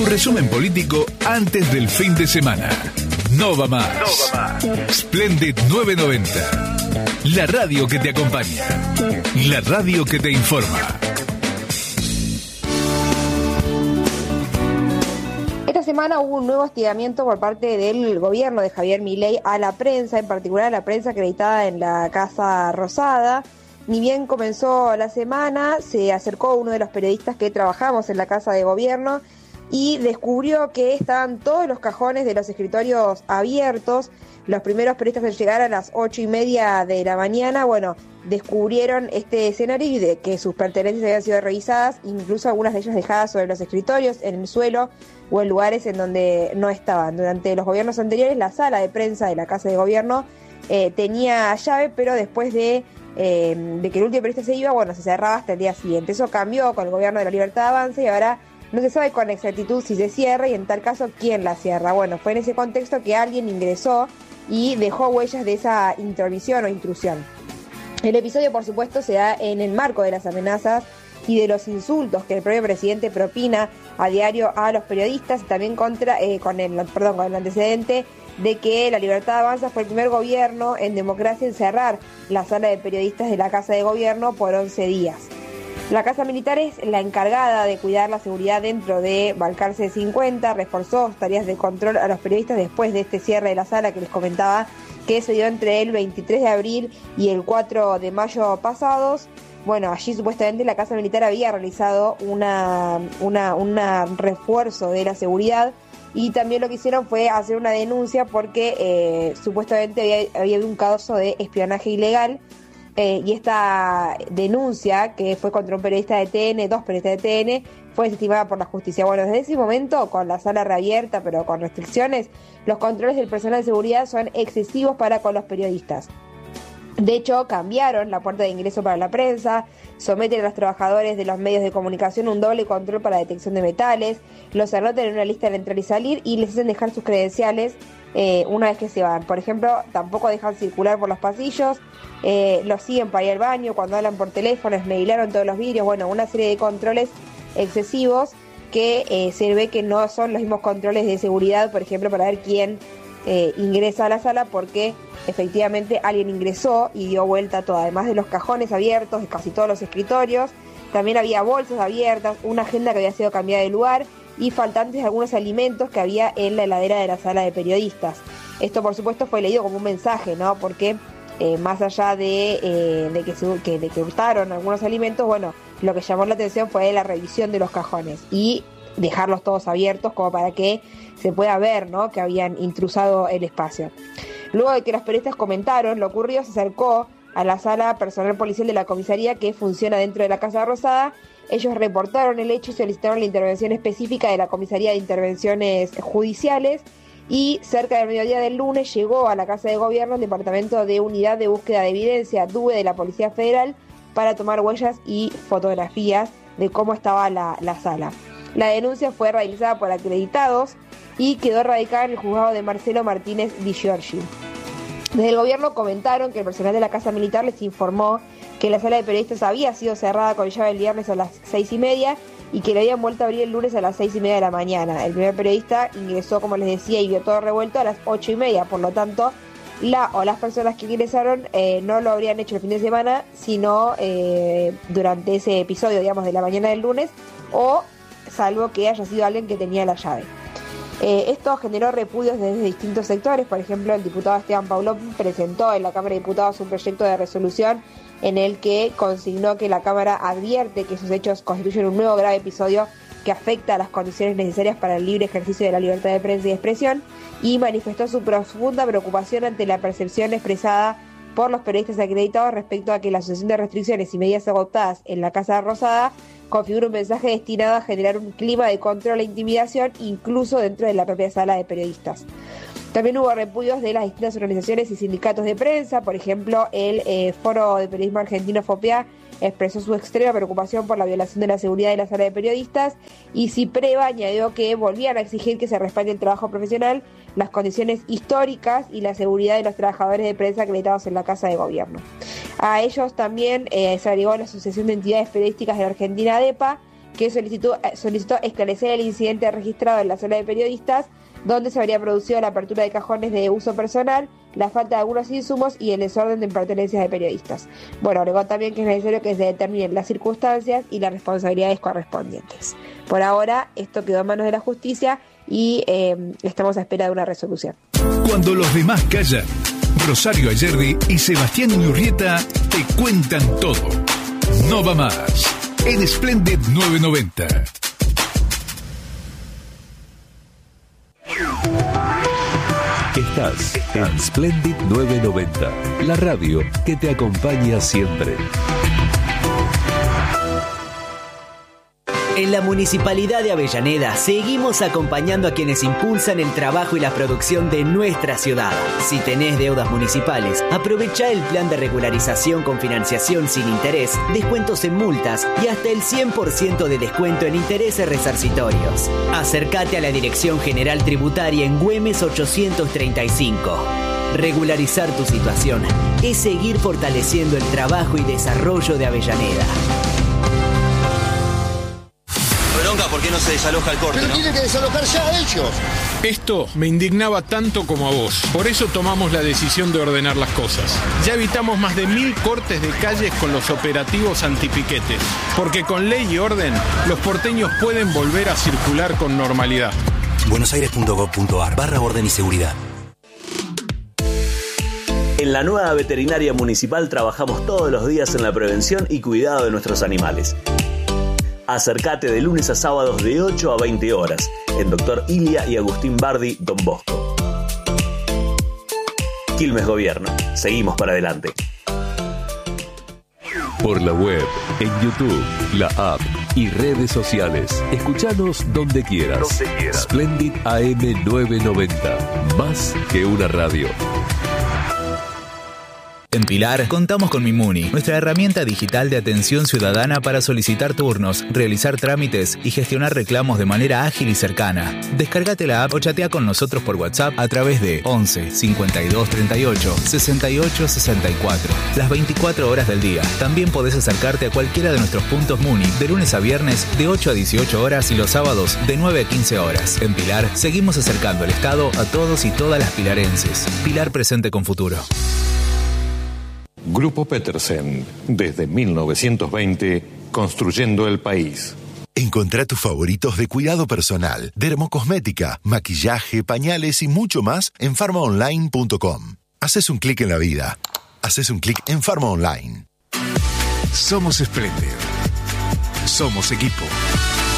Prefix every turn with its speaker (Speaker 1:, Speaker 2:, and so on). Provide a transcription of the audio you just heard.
Speaker 1: Tu resumen político antes del fin de semana. No va más. Splendid 990. La radio que te acompaña. La radio que te informa.
Speaker 2: Esta semana hubo un nuevo hostigamiento por parte del gobierno de Javier Milei a la prensa, en particular a la prensa acreditada en la Casa Rosada. Ni bien comenzó la semana, se acercó uno de los periodistas que trabajamos en la Casa de Gobierno y descubrió que estaban todos los cajones de los escritorios abiertos. Los primeros periodistas en llegar a las 8:30 de la mañana, descubrieron este escenario y de que sus pertenencias habían sido revisadas, incluso algunas de ellas dejadas sobre los escritorios, en el suelo o en lugares en donde no estaban. Durante los gobiernos anteriores, la sala de prensa de la Casa de Gobierno tenía llave, pero después de que el último periodista se iba, se cerraba hasta el día siguiente. Eso cambió con el gobierno de la Libertad de Avanza y ahora no se sabe con exactitud si se cierra y en tal caso quién la cierra. Fue en ese contexto que alguien ingresó y dejó huellas de esa intromisión o intrusión. El episodio, por supuesto, se da en el marco de las amenazas y de los insultos que el propio presidente propina a diario a los periodistas, y también con el antecedente de que la Libertad Avanza fue el primer gobierno en democracia en cerrar la sala de periodistas de la Casa de Gobierno por 11 días. La Casa Militar es la encargada de cuidar la seguridad dentro de Balcarce 50, reforzó tareas de control a los periodistas después de este cierre de la sala que les comentaba, que se dio entre el 23 de abril y el 4 de mayo pasados. Allí supuestamente la Casa Militar había realizado un refuerzo de la seguridad y también lo que hicieron fue hacer una denuncia porque supuestamente había habido un caso de espionaje ilegal. Y esta denuncia, que fue contra un periodista de TN, dos periodistas de TN, fue desestimada por la justicia. Desde ese momento, con la sala reabierta, pero con restricciones, los controles del personal de seguridad son excesivos para con los periodistas. De hecho, cambiaron la puerta de ingreso para la prensa, someten a los trabajadores de los medios de comunicación un doble control para detección de metales, los anotan en una lista al entrar y salir y les hacen dejar sus credenciales una vez que se van. Por ejemplo, tampoco dejan circular por los pasillos, los siguen para ir al baño, cuando hablan por teléfono, esmeilaron todos los vidrios, una serie de controles excesivos que se ve que no son los mismos controles de seguridad, por ejemplo, para ver quién ingresa a la sala, porque efectivamente alguien ingresó y dio vuelta todo, además de los cajones abiertos de casi todos los escritorios, también había bolsas abiertas, una agenda que había sido cambiada de lugar y faltantes de algunos alimentos que había en la heladera de la sala de periodistas. Esto, por supuesto, fue leído como un mensaje, ¿no? Porque más allá de que hurtaron algunos alimentos, lo que llamó la atención fue la revisión de los cajones y dejarlos todos abiertos como para que se pueda ver, ¿no?, que habían intrusado el espacio. Luego de que los periodistas comentaron lo ocurrido, se acercó a la sala personal policial de la comisaría que funciona dentro de la Casa Rosada. Ellos reportaron el hecho y solicitaron la intervención específica de la Comisaría de Intervenciones Judiciales y cerca del mediodía del lunes llegó a la Casa de Gobierno el Departamento de Unidad de Búsqueda de Evidencia, DUBE, de la Policía Federal para tomar huellas y fotografías de cómo estaba la sala. La denuncia fue realizada por acreditados y quedó radicada en el juzgado de Marcelo Martínez Di Giorgi. Desde el gobierno comentaron que el personal de la Casa Militar les informó que la sala de periodistas había sido cerrada con llave el viernes a las 6:30 y que le habían vuelto a abrir el lunes a las 6:30 de la mañana. El primer periodista ingresó, como les decía, y vio todo revuelto a las 8:30, por lo tanto, las personas que ingresaron no lo habrían hecho el fin de semana, sino durante ese episodio, de la mañana del lunes, o salvo que haya sido alguien que tenía la llave. Esto generó repudios desde distintos sectores. Por ejemplo, el diputado Esteban Paulón presentó en la Cámara de Diputados un proyecto de resolución en el que consignó que la Cámara advierte que esos hechos constituyen un nuevo grave episodio que afecta a las condiciones necesarias para el libre ejercicio de la libertad de prensa y expresión, y manifestó su profunda preocupación ante la percepción expresada por los periodistas acreditados respecto a que la sucesión de restricciones y medidas adoptadas en la Casa Rosada configura un mensaje destinado a generar un clima de control e intimidación, incluso dentro de la propia sala de periodistas. También hubo repudios de las distintas organizaciones y sindicatos de prensa. Por ejemplo, el Foro de Periodismo Argentino, FOPEA, expresó su extrema preocupación por la violación de la seguridad de la sala de periodistas, y CIPREVA añadió que volvían a exigir que se respete el trabajo profesional, las condiciones históricas y la seguridad de los trabajadores de prensa acreditados en la Casa de Gobierno. A ellos también se agregó la Asociación de Entidades Periodísticas de la Argentina, ADEPA, que solicitó esclarecer el incidente registrado en la sala de periodistas, donde se habría producido la apertura de cajones de uso personal, la falta de algunos insumos y el desorden de pertenencias de periodistas. Bueno, agregó también que es necesario que se determinen las circunstancias y las responsabilidades correspondientes. Por ahora, esto quedó en manos de la justicia y estamos a espera de una resolución.
Speaker 1: Cuando los demás callan, Rosario Ayerdi y Sebastián Iñurrieta te cuentan todo. No va más. En Splendid 990.
Speaker 3: Estás en Splendid 990, la radio que te acompaña siempre.
Speaker 4: En la Municipalidad de Avellaneda seguimos acompañando a quienes impulsan el trabajo y la producción de nuestra ciudad. Si tenés deudas municipales, aprovecha el plan de regularización con financiación sin interés, descuentos en multas y hasta el 100% de descuento en intereses resarcitorios. Acércate a la Dirección General Tributaria en Güemes 835. Regularizar tu situación es seguir fortaleciendo el trabajo y desarrollo de Avellaneda.
Speaker 5: ¿Por qué no se desaloja el corte?
Speaker 6: Pero tiene que desalojar ya ellos.
Speaker 7: Esto me indignaba tanto como a vos. Por eso tomamos la decisión de ordenar las cosas. Ya evitamos más de 1000 cortes de calles con los operativos antipiquetes. Porque con ley y orden, los porteños pueden volver a circular con normalidad.
Speaker 5: buenosaires.gov.ar/orden y seguridad.
Speaker 8: En la nueva veterinaria municipal trabajamos todos los días en la prevención y cuidado de nuestros animales. Acércate de lunes a sábados de 8 a 20 horas en Dr. Ilia y Agustín Bardi, Don Bosco. Quilmes Gobierno. Seguimos para adelante.
Speaker 3: Por la web, en YouTube, la app y redes sociales. Escuchanos donde quieras. Splendid AM 990. Más que una radio.
Speaker 9: En Pilar contamos con Mimuni, nuestra herramienta digital de atención ciudadana para solicitar turnos, realizar trámites y gestionar reclamos de manera ágil y cercana. Descárgate la app o chatea con nosotros por WhatsApp a través de 11 52 38 68 64. Las 24 horas del día. También podés acercarte a cualquiera de nuestros puntos Muni de lunes a viernes de 8 a 18 horas y los sábados de 9 a 15 horas. En Pilar seguimos acercando el Estado a todos y todas las pilarenses. Pilar presente con futuro.
Speaker 10: Grupo Petersen, desde 1920, construyendo el país.
Speaker 11: Encontrá tus favoritos de cuidado personal, dermocosmética, maquillaje, pañales y mucho más en farmaonline.com. Haces un clic en la vida. Haces un clic en Farma Online.
Speaker 1: Somos Splendid. Somos equipo.